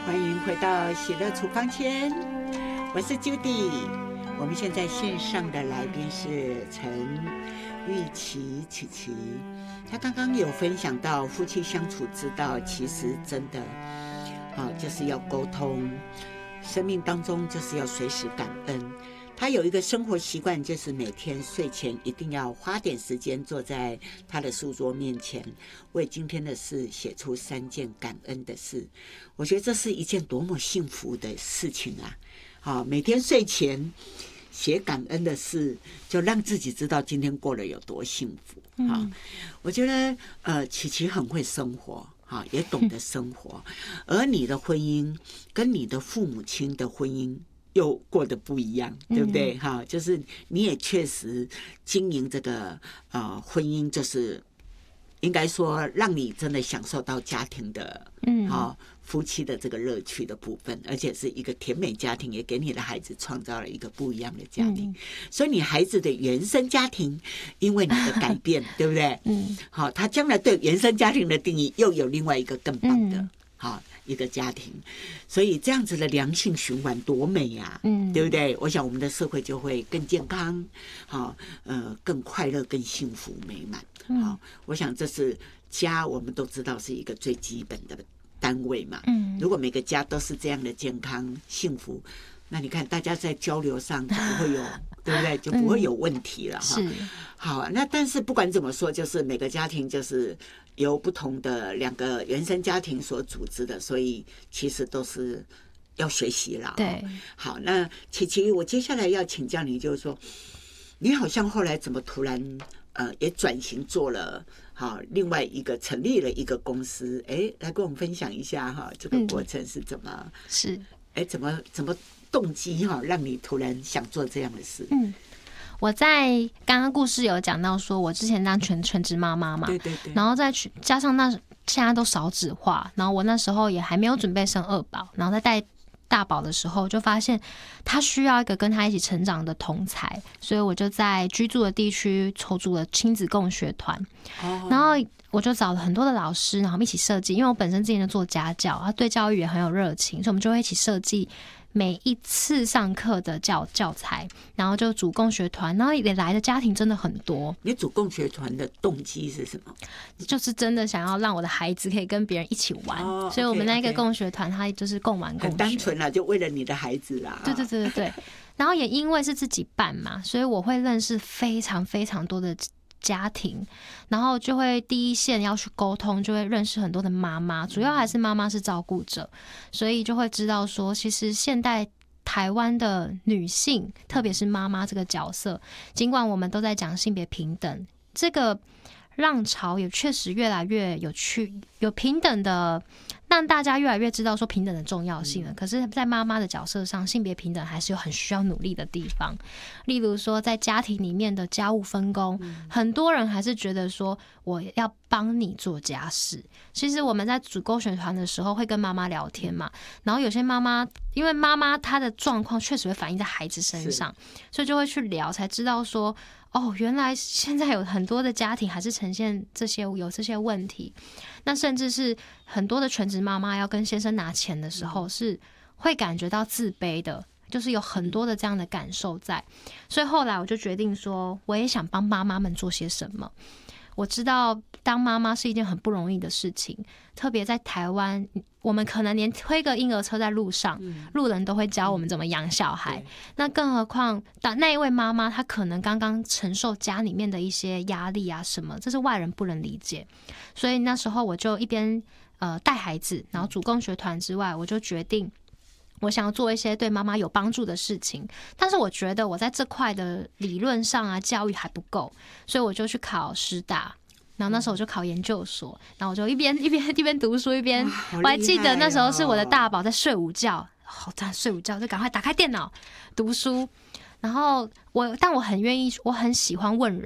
欢迎回到喜乐厨房间，我是 Judy。我们现在线上的来宾是陈玉琪琪琪，她刚刚有分享到夫妻相处之道，其实真的就是要沟通，生命当中就是要随时感恩。他有一个生活习惯，就是每天睡前一定要花点时间坐在他的书桌面前，为今天的事写出3件感恩的事。我觉得这是一件多么幸福的事情啊！每天睡前写感恩的事，就让自己知道今天过得有多幸福。我觉得琪琪很会生活，也懂得生活，而你的婚姻跟你的父母亲的婚姻又过得不一样，对不对？就是你也确实经营这个婚姻，就是应该说让你真的享受到家庭的夫妻的这个乐趣的部分，而且是一个甜美家庭，也给你的孩子创造了一个不一样的家庭。所以你孩子的原生家庭因为你的改变对不对？他将来对原生家庭的定义又有另外一个更棒的一个家庭，所以这样子的良性循环多美呀，对不对？我想我们的社会就会更健康，更快乐、更幸福美满。我想这是家，我们都知道是一个最基本的单位嘛。如果每个家都是这样的健康幸福，那你看大家在交流上就不会有对不对？就不会有问题了哈。好，那但是不管怎么说，就是每个家庭就是由不同的2个原生家庭所组织的，所以其实都是要学习了。对，好，那琪琪，我接下来要请教你，就是说，你好像后来怎么突然也转型做了另外一个成立了一个公司，来跟我们分享一下这个过程是怎么怎么动机让你突然想做这样的事？ 我在刚刚故事有讲到说，我之前当全职妈妈嘛，对，然后再加上现在都少子化，然后我那时候也还没有准备生2宝，然后在带大宝的时候，就发现他需要一个跟他一起成长的同才，所以我就在居住的地区筹组了亲子共学团，然后我就找了很多的老师，然后一起设计，因为我本身之前就做家教，他对教育也很有热情，所以我们就会一起设计每一次上课的教材，然后就组共学团，然后也来的家庭真的很多。 你组共学团的动机是什么？ 就是真的想要让我的孩子可以跟别人一起玩，所以我们那个共学团它就是共玩共学， 很单纯啦，就为了你的孩子啦。 对。然后也因为是自己办嘛，所以我会认识非常非常多的家庭，然后就会第一线要去沟通，就会认识很多的妈妈，主要还是妈妈是照顾者，所以就会知道说，其实现代台湾的女性，特别是妈妈这个角色，尽管我们都在讲性别平等，这个浪潮也确实越来越有平等的，让大家越来越知道说平等的重要性了。可是，在妈妈的角色上，性别平等还是有很需要努力的地方。例如说，在家庭里面的家务分工，很多人还是觉得说我要帮你做家事。其实我们在组共学团的时候会跟妈妈聊天嘛，然后有些妈妈因为妈妈她的状况确实会反映在孩子身上，所以就会去聊，才知道说原来现在有很多的家庭还是呈现有这些问题。那甚至是很多的全职妈妈要跟先生拿钱的时候，是会感觉到自卑的，就是有很多的这样的感受在。所以后来我就决定说，我也想帮妈妈们做些什么。我知道当妈妈是一件很不容易的事情，特别在台湾，我们可能连推个婴儿车在路上，路人都会教我们怎么养小孩，那更何况那一位妈妈她可能刚刚承受家里面的一些压力啊什么，这是外人不能理解。所以那时候我就一边带孩子，然后组共学团之外，我就决定我想要做一些对妈妈有帮助的事情，但是我觉得我在这块的理论上啊教育还不够，所以我就去考师大，然后那时候我就考研究所，然后我就一边读书一边，我还记得那时候是我的大宝在睡午觉，睡午觉就赶快打开电脑读书，然后但我很愿意，我很喜欢问人，